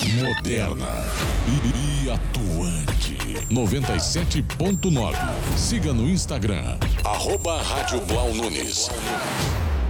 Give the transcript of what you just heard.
Moderna e atuante. 97.9. Siga no Instagram, @Rádio Blau Nunes.